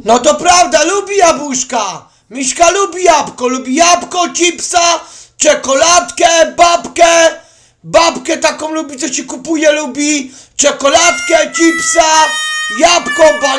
No to prawda, lubi jabłuszka. Miśka lubi jabłko, chipsa, czekoladkę, babkę taką lubi, co ci kupuje, lubi czekoladkę, chipsa, jabłko,